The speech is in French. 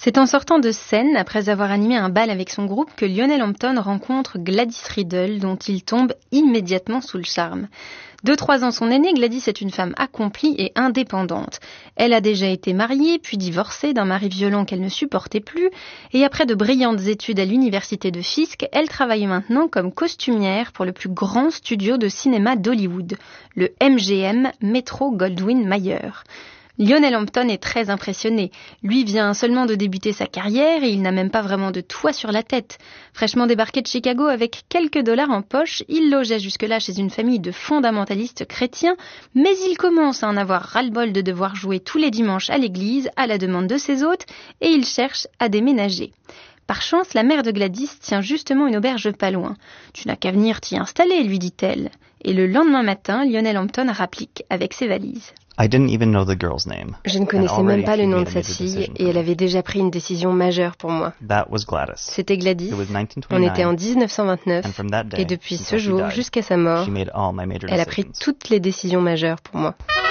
C'est en sortant de scène, après avoir animé un bal avec son groupe, que Lionel Hampton rencontre Gladys Riddle, dont il tombe immédiatement sous le charme. De 3 ans son aînée, Gladys est une femme accomplie et indépendante. Elle a déjà été mariée, puis divorcée d'un mari violent qu'elle ne supportait plus, et après de brillantes études à l'université de Fisk, elle travaille maintenant comme costumière pour le plus grand studio de cinéma d'Hollywood, le MGM Metro-Goldwyn-Mayer. Lionel Hampton est très impressionné. Lui vient seulement de débuter sa carrière et il n'a même pas vraiment de toit sur la tête. Fraîchement débarqué de Chicago avec quelques dollars en poche, il logeait jusque-là chez une famille de fondamentalistes chrétiens, mais il commence à en avoir ras-le-bol de devoir jouer tous les dimanches à l'église à la demande de ses hôtes et il cherche à déménager. Par chance, la mère de Gladys tient justement une auberge pas loin. « Tu n'as qu'à venir t'y installer, » lui dit-elle. Et le lendemain matin, Lionel Hampton rapplique avec ses valises. Je ne connaissais même pas le nom de cette fille et elle avait déjà pris une décision majeure pour moi. C'était Gladys. On était en 1929 et depuis ce jour jusqu'à sa mort, elle a pris toutes les décisions majeures pour moi.